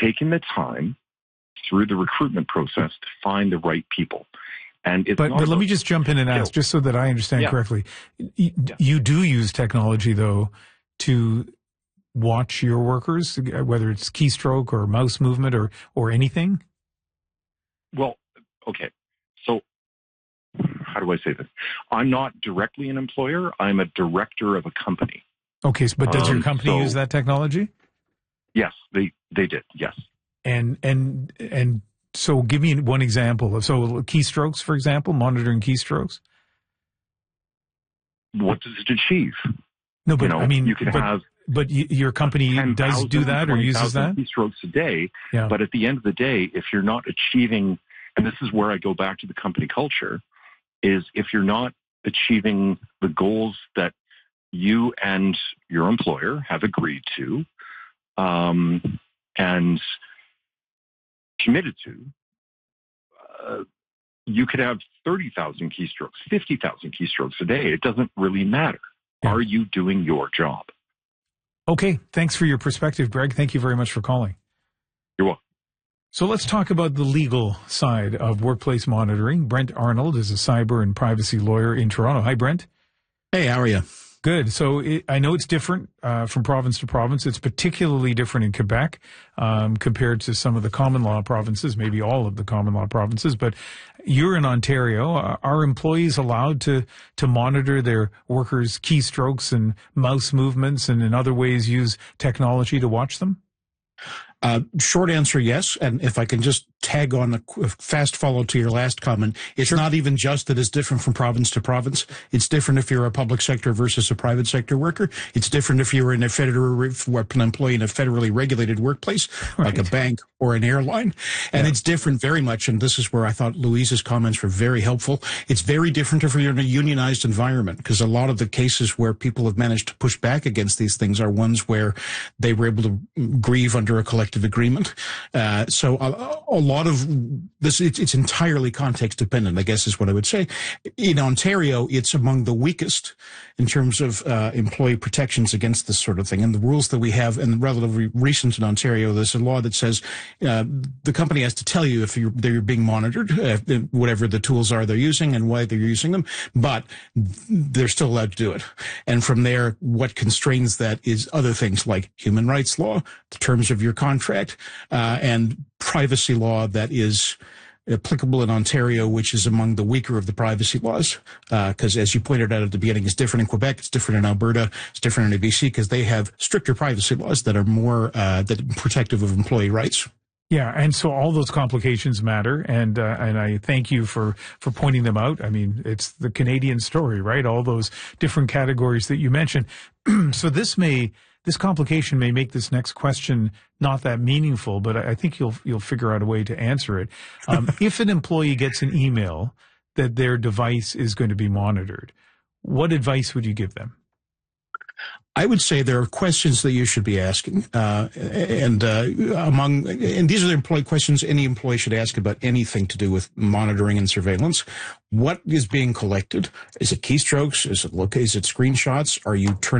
taken the time through the recruitment process to find the right people. And it's but let me just jump in and ask, just so that I understand correctly. You do use technology, though, to watch your workers, whether it's keystroke or mouse movement or anything? Well, okay. So how do I say this? I'm not directly an employer. I'm a director of a company. Okay, but does your company use that technology? Yes, they did. Yes. And so give me one example. So keystrokes, for example, monitoring keystrokes. What does it achieve? No, but I mean, you could have. But your company does do that or uses that? Keystrokes a day. Yeah. But at the end of the day, if you're not achieving, and this is where I go back to the company culture, is if you're not achieving the goals that you and your employer have agreed to and committed to, you could have 30,000 keystrokes, 50,000 keystrokes a day. It doesn't really matter. Yeah. Are you doing your job? Okay. Thanks for your perspective, Greg. Thank you very much for calling. You're welcome. So let's talk about the legal side of workplace monitoring. Brent Arnold is a cyber and privacy lawyer in Toronto. Hi, Brent. Hey, how are you? Good. So I know it's different from province to province. It's particularly different in Quebec compared to some of the common law provinces, maybe all of the common law provinces. But you're in Ontario. Are employees allowed to monitor their workers' keystrokes and mouse movements and in other ways use technology to watch them? Short answer, yes. And if I can just tag on a fast follow to your last comment, it's not even just that it's different from province to province. It's different if you're a public sector versus a private sector worker. It's different if you're an employee in a federally regulated workplace, like a bank or an airline. And it's different very much. And this is where I thought Louise's comments were very helpful. It's very different if you're in a unionized environment, because a lot of the cases where people have managed to push back against these things are ones where they were able to grieve under a collective agreement. So a lot of this, it's entirely context dependent, I guess is what I would say. In Ontario, it's among the weakest in terms of employee protections against this sort of thing. And the rules that we have, and relatively recent in Ontario, there's a law that says the company has to tell you if they're being monitored, whatever the tools are they're using and why they're using them, but they're still allowed to do it. And from there, what constrains that is other things like human rights law, the terms of your contract, and privacy law that is applicable in Ontario, which is among the weaker of the privacy laws, because as you pointed out at the beginning, it's different in Quebec, it's different in Alberta, it's different in BC, because they have stricter privacy laws that are more protective of employee rights. Yeah, and so all those complications matter, and I thank you for pointing them out. I mean, it's the Canadian story, right? All those different categories that you mentioned. So this complication may make this next question not that meaningful, but I think you'll figure out a way to answer it. If an employee gets an email that their device is going to be monitored, what advice would you give them? I would say there are questions that you should be asking, and these are the employee questions any employee should ask about anything to do with monitoring and surveillance. What is being collected? Is it keystrokes? Is it screenshots? Are you turning